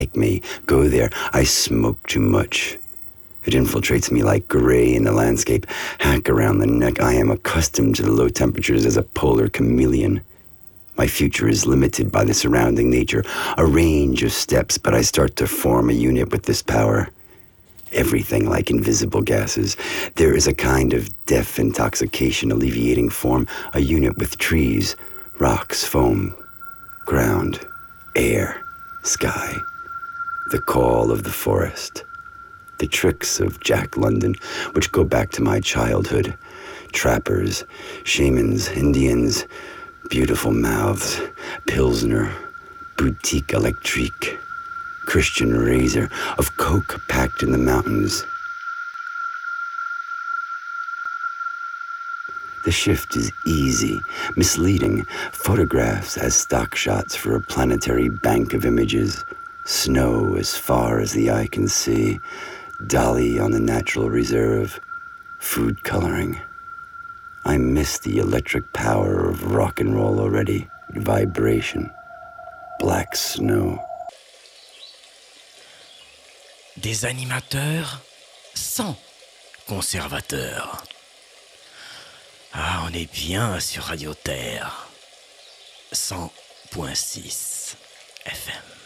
Make me go there. I smoke too much. It infiltrates me like gray in the landscape, hack around the neck. I am accustomed to the low temperatures as a polar chameleon. My future is limited by the surrounding nature, a range of steps, but I start to form a unit with this power. Everything like invisible gases. There is a kind of deaf intoxication alleviating form, a unit with trees, rocks, foam, ground, air, sky. The call of the forest. The tricks of Jack London, which go back to my childhood. Trappers, shamans, Indians, beautiful mouths, Pilsner, boutique électrique, Christian razor, of coke packed in the mountains. The shift is easy, misleading, photographs as stock shots for a planetary bank of images. Snow as far as the eye can see, Dali on the natural reserve, food coloring. I miss the electric power of rock and roll already, vibration, black snow. Des animateurs sans conservateurs. Ah, on est bien sur Radio Terre. 100.6 FM.